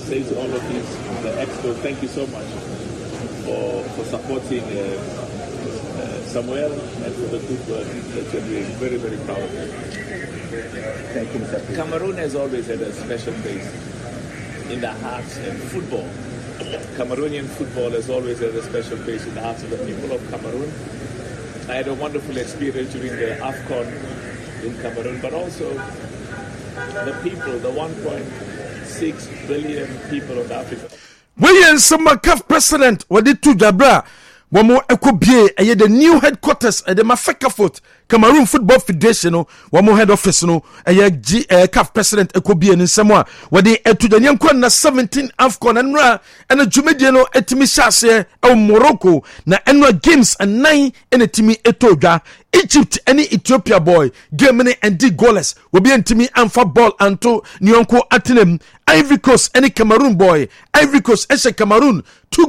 say to all of the experts, thank you so much for supporting Samuel and for the good work that you're doing. Very, very proud of you. Thank you, Mr. President. Cameroon has always had a special place in the hearts of football. Cameroonian football has always had a special place in the hearts of the people of Cameroon. I had a wonderful experience during the AFCON in Cameroon, but also the people, the 1.6 billion people of Africa. William Samakaf president, what did to Jabra? Wamo ekobie eye the new headquarters at the Mafekafot Cameroon Football Federation no wamo head office no eye CAF president ekobie ni nsemo a wode etudaniam kwa na 17 AFCON anra ena dwumedie no etimi hyase e Morocco na enwa games and 9 ena timi etodwa Egypt any Ethiopia boy game ne endi goalless will be antimi amfa ball anto nionko atenem Ivory Coast any Cameroon boy Ivory Coast eshe Cameroon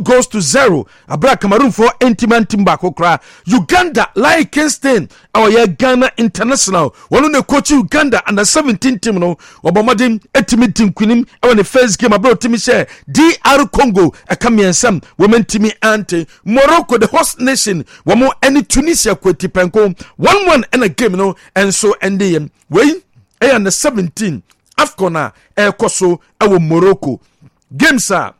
2-0 abra Cameroon for entiman timbako kra Uganda like Kingston our Ghana international one ne coach Uganda under 17 team no obomadin etimi team kwinim e the first game abra timi share DR Congo akamiensam women timi ante Morocco the host nation womo any Tunisia kweti penko 1-1 in a game no and so ending we and the 17 AFCON koso ewo Morocco games are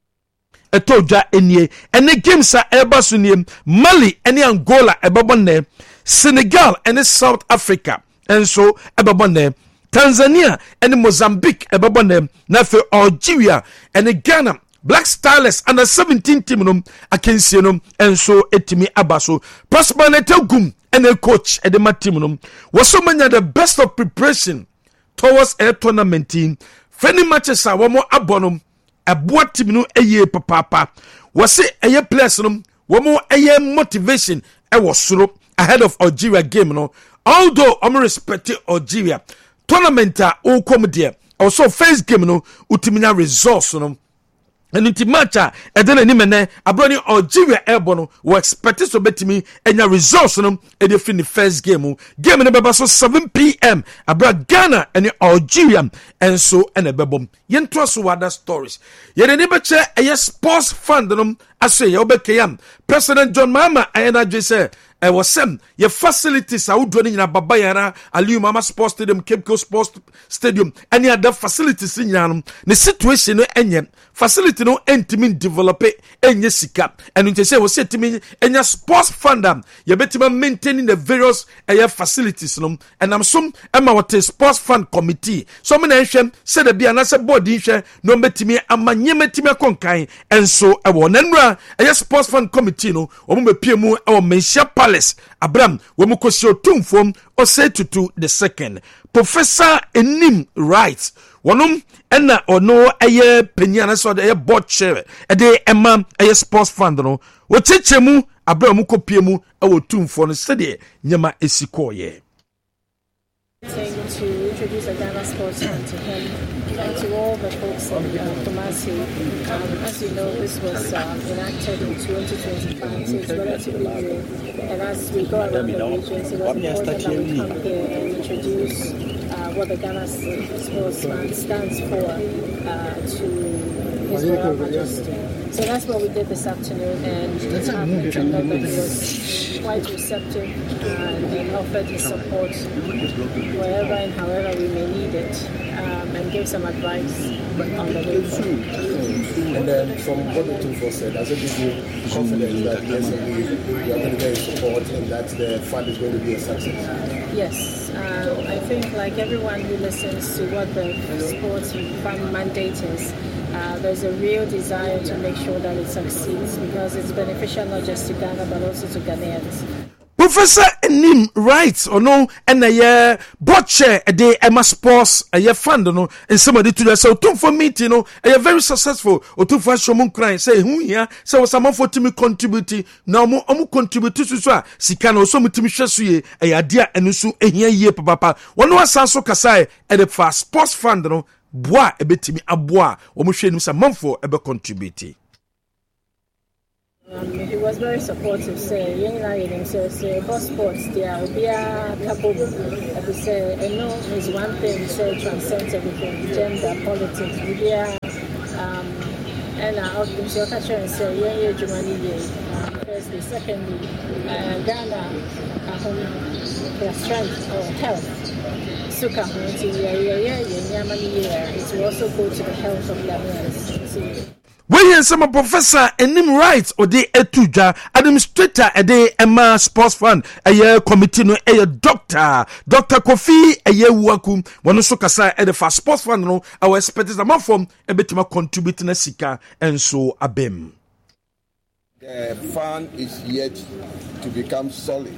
etoja enye ene games are ebasuniem Mali ene Angola ebabonne Senegal ene South Africa and so ebabonne Tanzania ene Mozambique ebabonne na fe Algeria ene Ghana Black Stars under 17 team no akensie no and so etimi abaso Prosperity Gum and a coach at the team no was so many the best of preparation towards a tournament team. Friendly matches are one more abonum a boa team no a year papa was it a year place no one more a year motivation I was solo ahead of Algeria game no although I'm respecting Algeria tournament all come there also first game no utimina results no and in matcha and then any man abroni Algeria airborne were expected to bet me and your results no and they finish the first game in the so 7 p.m. abra Ghana and Algeria and so and a bebom yen trust other stories yen never chair a sports fund no I say obekayam President John Mahama and I just say I was some your facilities are running in a Babayana, Aliu Mama Sports Stadium, Cape Coast Sports Stadium, any other facilities in Yanum. The situation no any facility no entimin develop any sika. And in say was said to me, and your sports fund, you better maintaining the various facilities. No, and I'm some Emma what a sports fund committee. So many said there be another body share no metime amanyeme konkai and so I won enra a sports fund committee no or me PMO or Mesha Abraham, when we go to from or say to the second Professor Enim Wright, one enna or no a year penyana so the board chair a day a man a sports fund no what chemu Abraham ko piemu our tomb for the study nyama esikoye. To introduce a Ghana sports fund to him and to all the folks in Kumasi. As you know, this was enacted in 2025, so it's relatively new. And as we go around the regions, it was important that we come here and introduce what the Ghana Sports Fund stands for to His Royal Majesty. So that's what we did this afternoon, and it happened that he was quite receptive and offered his support wherever and however we may need it, and gave some advice on the way. And then from what the two folks said, does it give you confidence that yes, you are going to get support and that the fund is going to be a success? Yes, I think like everyone who listens to what the sports fund mandate is, there's a real desire to make sure that it succeeds because it's beneficial not just to Ghana but also to Ghanaians. Professor Enim Wright or no and a board chair a day Emma Sports a year fund no and somebody to so two for meeting no a very successful or two for showman crying say who here so someone for to me contributing now more contribute to so sika no so mutimi hwesuye a idea and so ehia ye papa one was so kasai at the fast sports fund no boa e betimi aboa o mo hwe nim sa manfo e be contribute. He was very supportive, say, young lion, say, boss sports, there will be a couple, I say, I know is one thing, say, transcends everything, gender, politics, media, And I'll give you a catcher and say, yeah, Germany, firstly, secondly, Ghana, their strength or health. So, it will also go to the health of Ghanaians. When some professor and him rights or the etuja administrator a day Emma Sports Fund a year committee no a Dr. Kofi a year wakum one so kasa at the fast sports fund no our expected amount from a bit more contributing a sika and so abem. The fund is yet to become solid.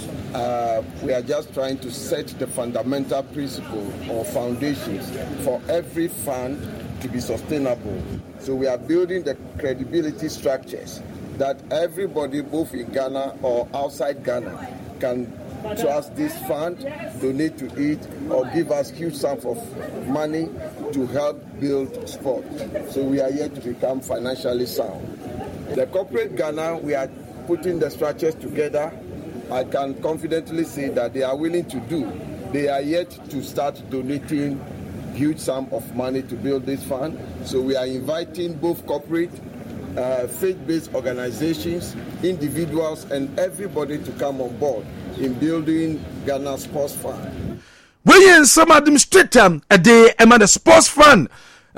We are just trying to set the fundamental principle or foundations for every fund to be sustainable. So we are building the credibility structures that everybody, both in Ghana or outside Ghana, can trust this fund, donate to it, or give us huge sums of money to help build sport. So we are yet to become financially sound. The corporate Ghana, we are putting the structures together. I can confidently say that they are willing to do. They are yet to start donating huge sum of money to build this fund. So we are inviting both corporate, faith-based organizations, individuals, and everybody to come on board in building Ghana Sports Fund. We in some administrator a day Emma the Sports Fund.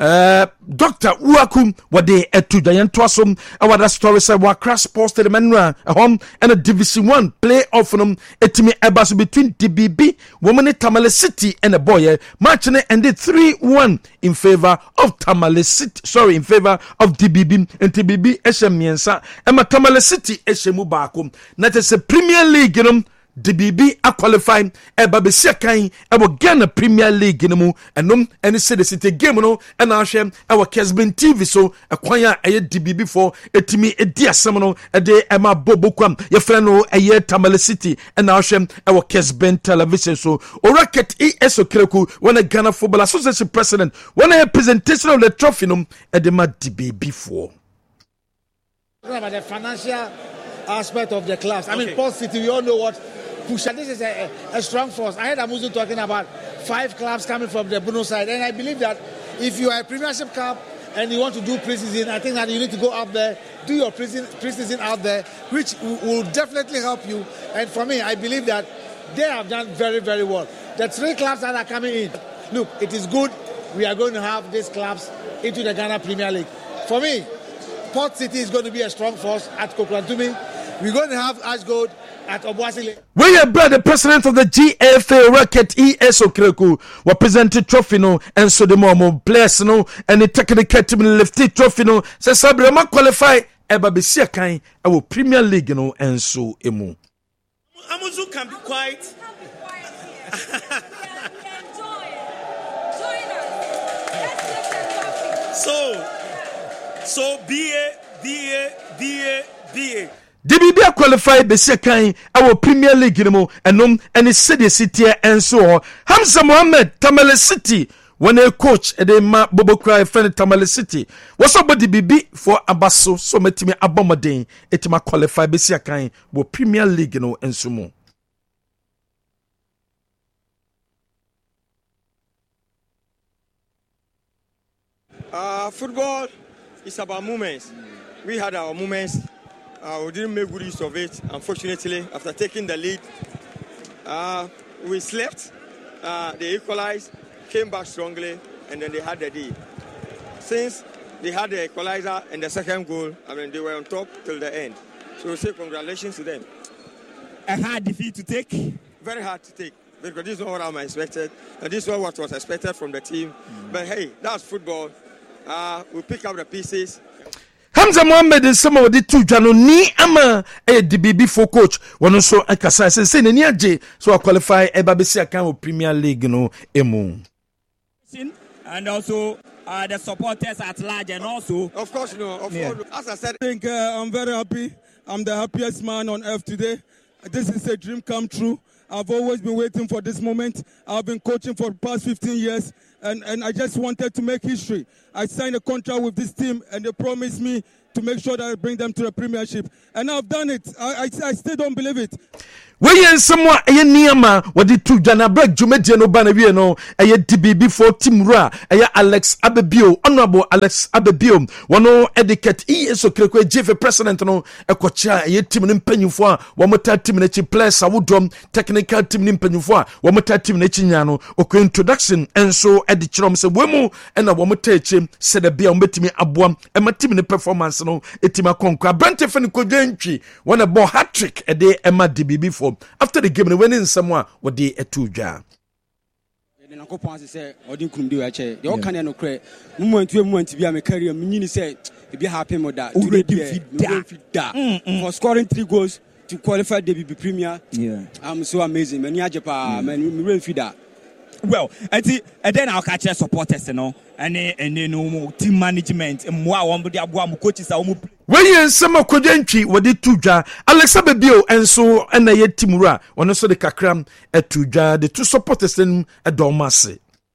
Dr. Uakum what they to giant twasum our that story said what crash posted the manua a home and a Division 1 playoff them etimi ebas between DBB woman Tamale City and a boy matching ended 3-1 in favor of Tamale City, in favor of DBB and TBB Eshemiensa Emma Tamale City Eshemu Bakum. That is a Premier League, you know. DBB a qualify eba be sekan ebo Ghana Premier League nemu enom ene se the city game no and ahwe ewa Kesben TV so ekwan a eye DBB for etimi edi asem no ede ema bobokwam ye frɛ no eye Tamale City and ahwe ewa Kesben television so Oraket ESO Kreku when a Ghana Football Association president when a presentation of the trophy no ede ma DBB for about the financial aspect of the clubs. I mean, Port City, we all know what Pusha. This is a strong force. I heard Amuzu talking about 5 clubs coming from the Bruno side, and I believe that if you are a Premiership club and you want to do pre-season, I think that you need to go out there, do your pre-season out there, which will definitely help you. And for me, I believe that they have done very, very well. The 3 clubs that are coming in, look, it is good. We are going to have these clubs into the Ghana Premier League. For me, Port City is going to be a strong force at Kokwantumi. We're going to have Ashgold at Obuasi. We are the president of the GFA Racket ESO Kreku were presented trophy no and so the more players no and the technical team lefty trophy no says Sabrema qualify eba be sekan our Premier League no and so emu. Amuzu can be quiet. So BA. DBB qualified the second our Premier League and any city and so Hamza Mohammed Tamale City when a coach and a ma Bobo Cry friend Tamale City was about DBB for Abaso so metime Abomadin etima qualify the second wo Premier League and so more. Football is about moments. We had our moments. We didn't make good use of it. Unfortunately, after taking the lead, we slept. They equalized, came back strongly, and then they had the lead. Since they had the equalizer and the second goal, I mean, they were on top till the end. So we say congratulations to them. A hard defeat to take? Very hard to take, because this is not what I expected, and this is what was expected from the team. But hey, that's football. We pick up the pieces. Hamza Mohammed in some of the 2 Jano ni ama DBB for coach one also akasa say ni aje so qualify eba be see account Premier League no emu. And also the supporters at large and also of course as I said, I think I'm very happy. I'm the happiest man on earth today. This is a dream come true. I've always been waiting for this moment. I've been coaching for the past 15 years. and I just wanted to make history. I signed a contract with this team, and they promised me to make sure that I bring them to the Premiership. And I've done it. I still don't believe it. Weye nsɛm a ɛyɛ nneɛma wɔde to dwana break dwumadie no ba na wie no ɛyɛ DBB for team ra ɛyɛ Alex Abebio, Honorable Alex Abebio, wɔno etiquette ESO Kreko GF president no ɛkɔkyɛ ɛyɛ team no mpanyimfo a wɔmota team no akyi players awodom technical team no mpanyimfo a wɔmota team no akyi nya no okɔ introduction enso ɛde kyerɛm sɛ wɔmu ɛna wɔmota akyi sɛ da bia wɔbɛtumi aboam ɛma team no performance no ɛtimi akɔnkɔ Abrante Fani Kodwantwi wɔna bɔ hat-trick ɛde ɛma DBB for after the game no winning someone what they etu dwa the nakopon say odin kum dey ache the all can no kre moment bi am career me say e be happy mo that already fit da for scoring 3 goals to qualify the BB Premier. I'm so amazing many ajepa man me really fit da. Well, and then I'll catch supporters, you know, and no team management, and more one body of coaches. Weye nsɛm Kodwantwi wɔde to dwa Alex Abebio enso ɛna yɛ timura ɔno so de kakram ɛto dwa the two supporters in ɛdɔmase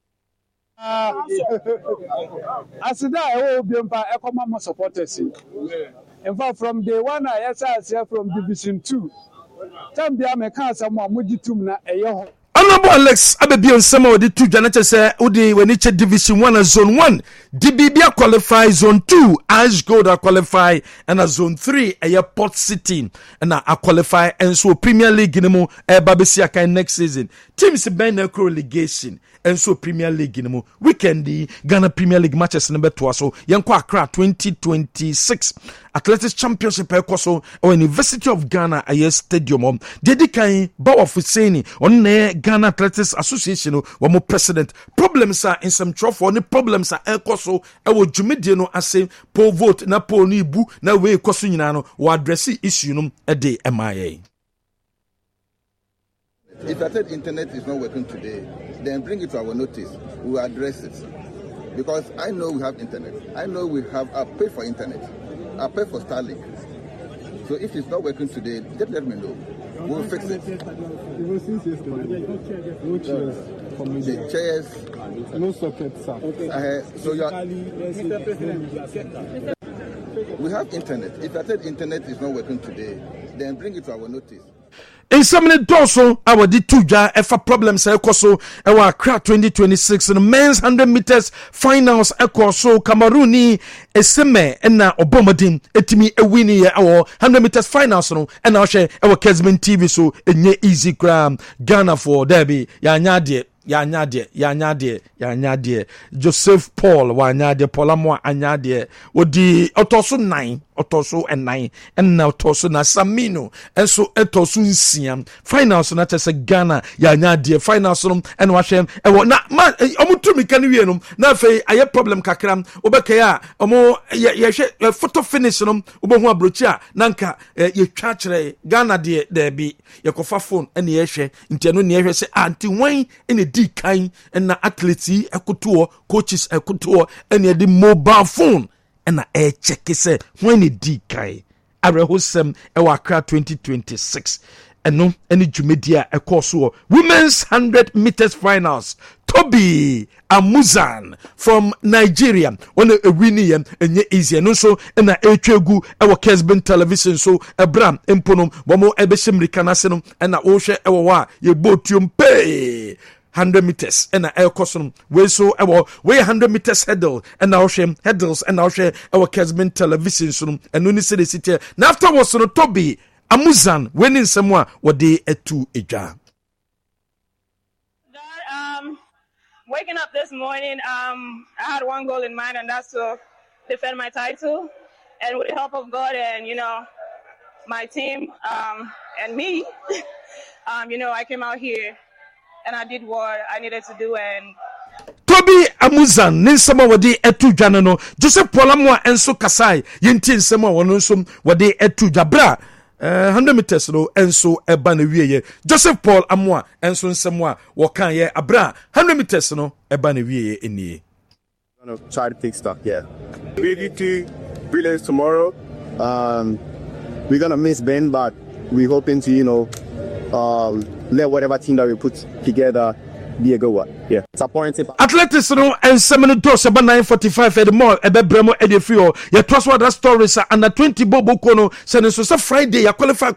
asida ɛwɔ obiempa ɛkɔma mo supporters in fact from day one I say from Division 2 tambia me ka asɛm a mogi tum na ɛyɛ ho. Honorable Alex Abebio nsɛm a wɔde to dwa na kyɛ sɛ wode w'ani kyɛ Division 1 and Zone 1 DBB qualify, Zone 2 Ash Gold qualify, and a Zone 3 Port City and a qualify, and so Premier League in mo Babesi Akai next season teams ben relegation and so Premier League in mo weekend Ghana Premier League matches number 2 so Yanko Accra 2026 Athletics Championship ekoso or University of Ghana aye stadium dedi kan Bawa Fuseni on Ghana Athletics Association wo mo president problems are in some trophy ni problems are ekoso e wo dwumedie no ase poll vote na poll no ibu na we ekoso nyina no wo address issue no e de MIA. If I said internet is not working today, then bring it to our notice. We will address it. Because I know we have internet. I know we have, I pay for internet. I pay for Starlink. So if it's not working today, just let me know. We'll fix it. The chairs. No socket, sir. So we have internet. If I said internet is not working today, then bring it to our notice. In some minute also, our D2 efa problems ekoso ewa Accra 2026 in men's 100 meters finals ekoso Camerooni eseme na obomodin etimi ewini ye our 100 meters finals no na ohwe ewa Kesman TV so enye easy gram Ghana for derby ya nyade Joseph Paul wa nyade Polamo anyade odi otoso 9 and now otoso na Samino enso etoso nsia finals na tese Ghana ya nyade finals no and wahwe ewo na omutumi kan wie no na afei aye problem kakram obeke a omo ye photo finish no obohu abrochi a nanka ye twa kire Ghana de derby ye kofa phone ene ye hwe ntiano ne ye hwe se anti wan ene di kan na athletes ekoto coaches ekoto ene de mobile phone and a check say when it di kai arehosem ewa Accra 2026 eno any jumedia ekoso women's 100 meters finals Toby Amuzan from Nigeria when a winning and easy and also and a etwegu ewa Kesman television so ebram emponom bomo ebeshimri kanasenum and a oshe ewa wa ye botium pay 100 meters and a cosum we so our way 100 meters hurdle and our shame hurdles and our share our Kesman television so and only say the city now afterwards no Toby Amuzan winning someone what they etu eja. Waking up this morning, I had one goal in mind, and that's to defend my title. And with the help of God and my team and me, I came out here. And I did what I needed to do. And Toby Amuzan, Ninsama wadi etu janano, Joseph Polamwa enso kasai, Yentin Sama wanusum wadi etu jabra, 100 meters no enso ebane wiye. Joseph Paul Amwa enso nsemwa wakan ye abra 100 meters no ebane wiye eni. Gonna try to pick stock, yeah. BGT brilliance tomorrow. We're gonna miss Ben, but we're hoping to let whatever team that we put together be a good one. Yeah. Disappointing. Athletics no and 7 doors about 9:45 at the mall ebe bremo e dey free o. Your trust what that stories under 20 bobo kono send so Friday you qualify